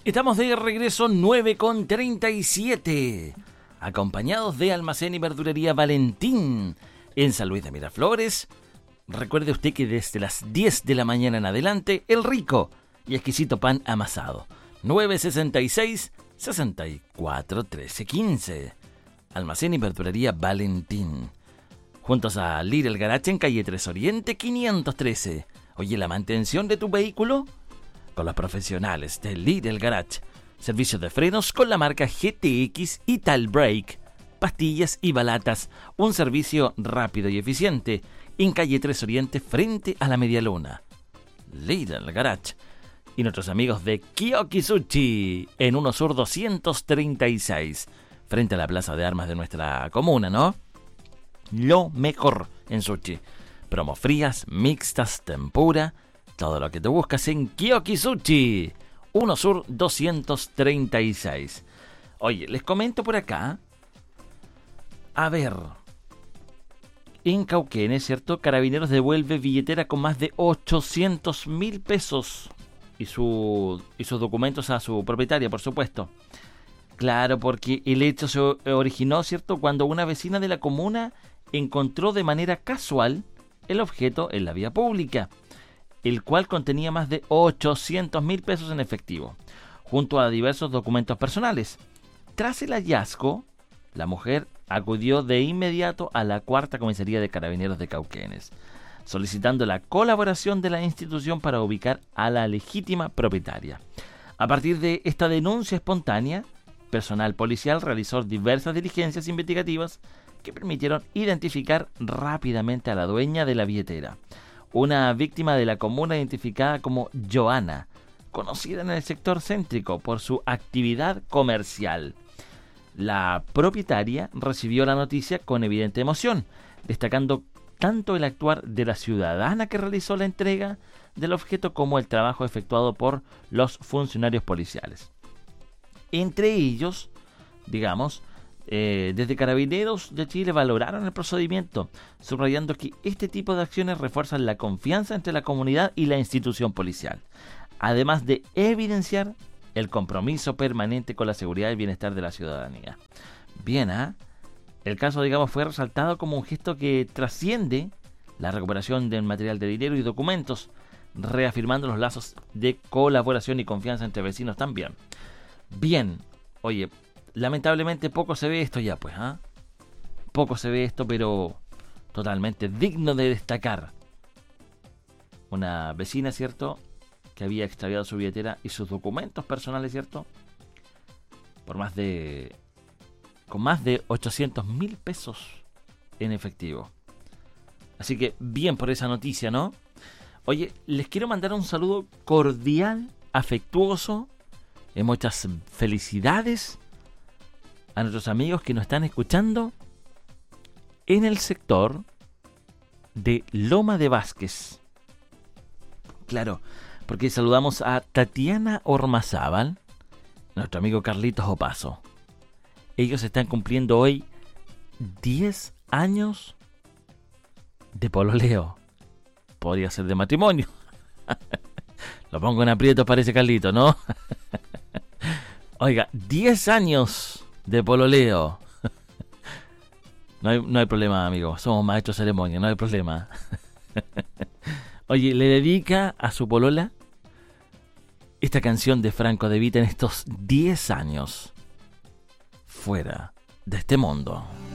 Estamos de regreso 9:37, acompañados de Almacén y Verdulería Valentín en San Luis de Miraflores. Recuerde usted que desde las 10 de la mañana en adelante, el rico y exquisito pan amasado. 966-641315. Almacén y Verdulería Valentín. Juntos a Lidl Garage en calle 3 Oriente 513. Oye, la mantención de tu vehículo con los profesionales de Lidl Garage. Servicio de frenos con la marca GTX y Tal Brake. Pastillas y balatas. Un servicio rápido y eficiente en calle 3 Oriente frente a la Medialuna. Lidl Garage. Y nuestros amigos de Kiyoki Sushi en 1 Sur 236 frente a la plaza de armas de nuestra comuna, ¿no? Lo mejor en sushi. Promos frías, mixtas, tempura. Todo lo que te buscas en Kiyoki Sushi. 1 Sur 236. Oye, les comento por acá. A ver. En Cauquenes, ¿cierto? Carabineros devuelve billetera con más de 800.000 pesos. Y sus documentos a su propietaria, por supuesto. Claro, porque el hecho se originó, ¿cierto?, cuando una vecina de la comuna encontró de manera casual el objeto en la vía pública, el cual contenía más de 800.000 pesos en efectivo, junto a diversos documentos personales. Tras el hallazgo, la mujer acudió de inmediato a la 4ª Comisaría de Carabineros de Cauquenes, solicitando la colaboración de la institución para ubicar a la legítima propietaria. A partir de esta denuncia espontánea, personal policial realizó diversas diligencias investigativas que permitieron identificar rápidamente a la dueña de la billetera, una víctima de la comuna identificada como Joana, conocida en el sector céntrico por su actividad comercial. La propietaria recibió la noticia con evidente emoción, destacando tanto el actuar de la ciudadana que realizó la entrega del objeto como el trabajo efectuado por los funcionarios policiales. Entre ellos, digamos, desde Carabineros de Chile valoraron el procedimiento, subrayando que este tipo de acciones refuerzan la confianza entre la comunidad y la institución policial, además de evidenciar el compromiso permanente con la seguridad y bienestar de la ciudadanía. Bien, el caso, digamos, fue resaltado como un gesto que trasciende la recuperación del material de dinero y documentos, reafirmando los lazos de colaboración y confianza entre vecinos también. Bien, oye, lamentablemente poco se ve esto ya, pues, Poco se ve esto, pero totalmente digno de destacar. Una vecina, ¿cierto?, que había extraviado su billetera y sus documentos personales, ¿cierto?, con más de 800.000 pesos en efectivo. Así que bien por esa noticia, ¿no? Oye, les quiero mandar un saludo cordial, afectuoso, y muchas felicidades a nuestros amigos que nos están escuchando en el sector de Loma de Vázquez. Claro, porque saludamos a Tatiana Ormazábal, nuestro amigo Carlitos Opaso. Ellos están cumpliendo hoy 10 años de pololeo. Podría ser de matrimonio. Lo pongo en aprietos para ese Carlito, ¿no? Oiga, 10 años de pololeo. No hay problema, amigo. Somos maestros de ceremonia, no hay problema. Oye, le dedica a su polola esta canción de Franco De Vita en estos 10 años fuera de este mundo.